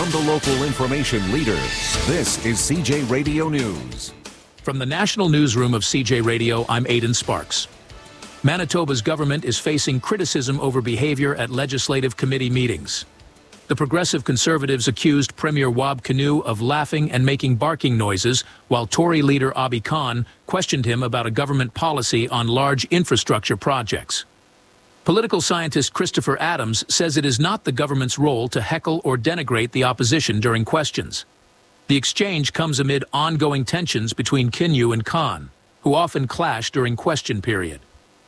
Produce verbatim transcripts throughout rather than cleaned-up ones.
From the local information leader, this is C J Radio News. From the National Newsroom of C J Radio, I'm Aidan Sparks. Manitoba's government is facing criticism over behavior at legislative committee meetings. The Progressive Conservatives accused Premier Wab Kinew of laughing and making barking noises, while Tory leader Abi Khan questioned him about a government policy on large infrastructure projects. Political scientist Christopher Adams says it is not the government's role to heckle or denigrate the opposition during questions. The exchange comes amid ongoing tensions between Kinew and Khan, who often clash during question period.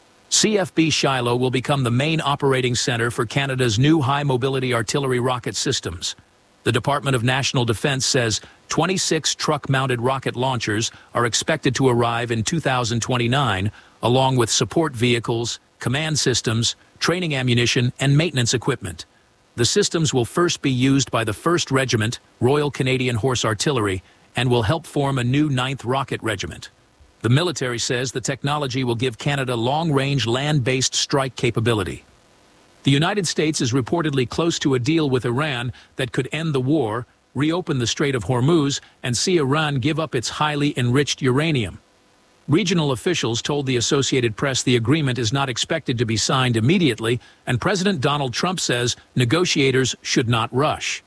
C F B Shiloh will become the main operating center for Canada's new high-mobility artillery rocket systems. The Department of National Defence says twenty-six truck-mounted rocket launchers are expected to arrive in two thousand twenty-nine, along with support vehicles, command systems, training ammunition, and maintenance equipment. The systems will first be used by the first Regiment, Royal Canadian Horse Artillery, and will help form a new ninth Rocket Regiment. The military says the technology will give Canada long-range land-based strike capability. The United States is reportedly close to a deal with Iran that could end the war, reopen the Strait of Hormuz, and see Iran give up its highly enriched uranium. Regional officials told the Associated Press the agreement is not expected to be signed immediately, and President Donald Trump says negotiators should not rush.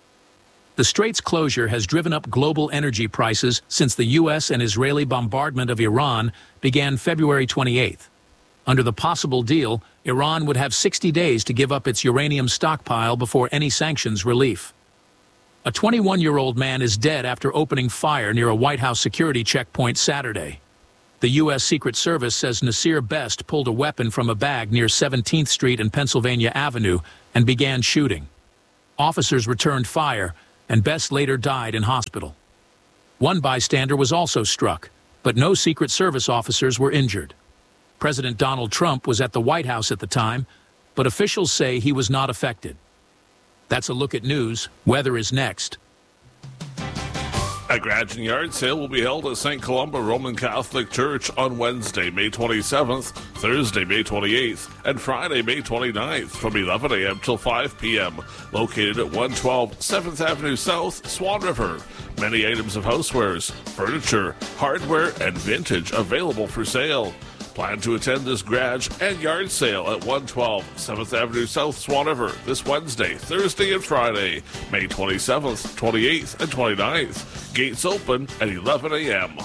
The Strait's closure has driven up global energy prices since the U S and Israeli bombardment of Iran began February twenty-eighth. Under the possible deal, Iran would have sixty days to give up its uranium stockpile before any sanctions relief. A twenty-one-year-old man is dead after opening fire near a White House security checkpoint Saturday. The U S Secret Service says Nasir Best pulled a weapon from a bag near seventeenth Street and Pennsylvania Avenue and began shooting. Officers returned fire, and Best later died in hospital. One bystander was also struck, but no Secret Service officers were injured. President Donald Trump was at the White House at the time, but officials say he was not affected. That's a look at news. Weather is next. A Gratian yard sale will be held at Saint Columba Roman Catholic Church on Wednesday, May twenty-seventh, Thursday, May twenty-eighth, and Friday, May twenty-ninth from eleven a.m. till five p.m. Located at one twelve seventh Avenue South, Swan River. Many items of housewares, furniture, hardware, and vintage available for sale. Plan to attend this garage and yard sale at one twelve seventh Avenue South, Swan River this Wednesday, Thursday, and Friday, May twenty-seventh, twenty-eighth, and twenty-ninth. Gates open at eleven a.m.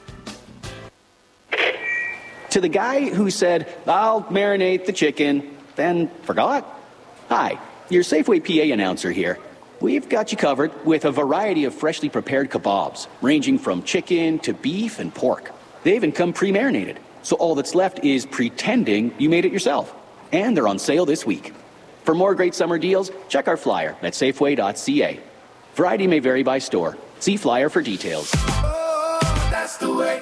To the guy who said, I'll marinate the chicken, then forgot? Hi, your Safeway P A announcer here. We've got you covered with a variety of freshly prepared kebabs, ranging from chicken to beef and pork. They even come pre-marinated. So all that's left is pretending you made it yourself. And they're on sale this week. For more great summer deals, check our flyer at safeway dot c a. Variety may vary by store. See flyer for details. Oh, that's the way.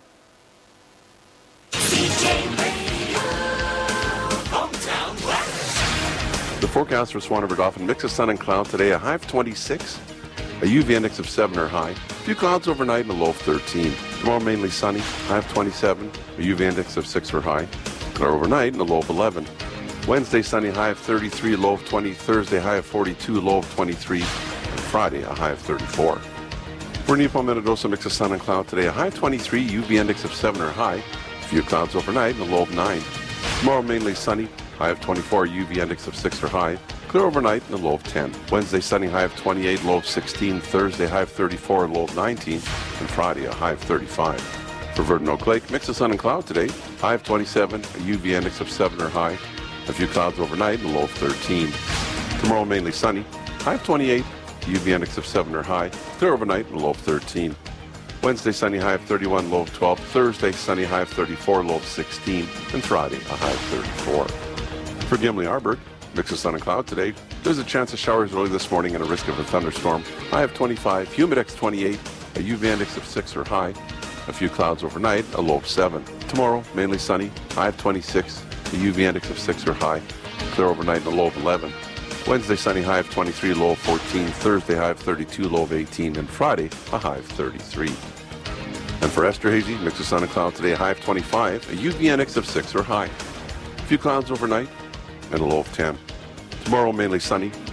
C J Radio, hometown weather. The forecast for Swan River Dauphin, mix of sun and cloud today, a high of twenty-six, a U V index of seven or high, a few clouds overnight and a low of thirteen. Tomorrow mainly sunny, high of twenty-seven, a U V index of six or high, clear overnight and a low of eleven. Wednesday sunny, high of thirty-three, low of twenty. Thursday high of forty-two, low of twenty-three. And Friday a high of thirty-four. For Nepo Minidosa, mix of sun and cloud today, a high of twenty-three, U V index of seven or high, a few clouds overnight and a low of nine. Tomorrow mainly sunny, high of twenty-four, U V index of six or high, clear overnight and a low of ten. Wednesday sunny, high of twenty-eight, low of sixteen. Thursday high of thirty-four, low of nineteen. And Friday a high of thirty-five. For Verdun Oak Lake, mix of sun and cloud today, high of twenty-seven, a U V index of seven or high, a few clouds overnight and a low of thirteen. Tomorrow mainly sunny, high of twenty-eight, U V index of seven or high, clear overnight and a low of thirteen. Wednesday sunny, high of thirty-one, low of twelve. Thursday sunny, high of thirty-four, low of sixteen. And Friday a high of thirty-four. For Gimli Arborg, mix of sun and cloud today. There's a chance of showers early this morning and a risk of a thunderstorm. High of twenty-five, humidex twenty-eight, a U V index of six or high, a few clouds overnight, a low of seven. Tomorrow, mainly sunny, high of twenty-six, a U V index of six or high, clear overnight and a low of eleven. Wednesday sunny, high of twenty-three, low of fourteen. Thursday high of thirty-two, low of eighteen. And Friday, a high of thirty-three. And for Esterhazy, mix of sun and cloud today, a high of twenty-five, a U V index of six or high, a few clouds overnight, and a low of ten. Tomorrow, mainly sunny,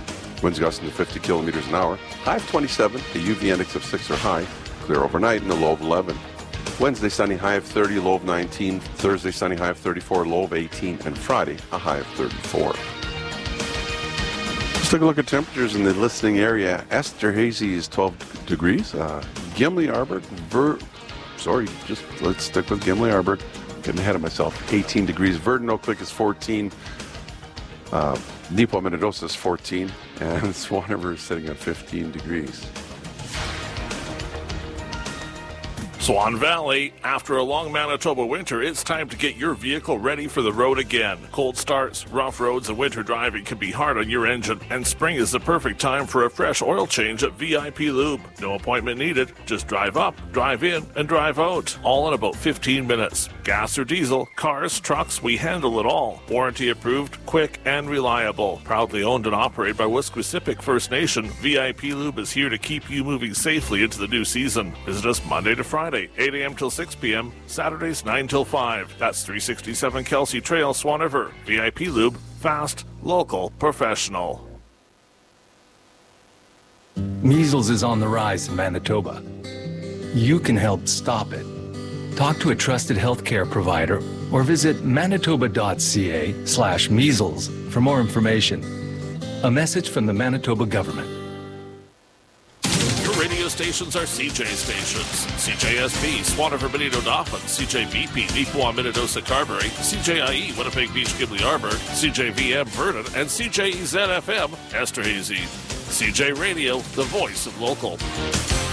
Winds gusting to fifty kilometers an hour. High of twenty-seven, a U V index of six or high. Clear overnight and a low of eleven. Wednesday, sunny, high of thirty, low of nineteen. Thursday, sunny, high of thirty-four, low of eighteen. And Friday, a high of thirty-four. Let's take a look at temperatures in the listening area. Esterhazy is twelve degrees. Uh, Gimli Arbor, Ver... Sorry, just let's stick with Gimli Arbor. Getting ahead of myself. eighteen degrees. Verdun Oak Cliff is fourteen. Uh, Newport Minnedosa is fourteen. And Swan River is sitting at fifteen degrees. Swan Valley, after a long Manitoba winter, it's time to get your vehicle ready for the road again. Cold starts, rough roads, and winter driving can be hard on your engine, and spring is the perfect time for a fresh oil change at V I P Lube. No appointment needed. Just drive up, drive in, and drive out. All in about fifteen minutes. Gas or diesel, cars, trucks, we handle it all. Warranty approved, quick, and reliable. Proudly owned and operated by Wesquisipic First Nation, V I P Lube is here to keep you moving safely into the new season. Visit us Monday to Friday, eight a.m. till six p.m., Saturdays nine till five. That's three sixty-seven Kelsey Trail, Swan River. V I P Lube, fast, local, professional. Measles is on the rise in Manitoba. You can help stop it. Talk to a trusted healthcare provider or visit manitoba.ca slash measles for more information. A message from the Manitoba government. Your radio stations are C J stations. C J S B, Swan River, Benito Dauphin, C J B P, Nipawin, Minnedosa, Carberry, C J I E, Winnipeg Beach, Gimli Arbor, C J V M, Verdun, and C J E Z F M, Esterhazy. C J Radio, the voice of local.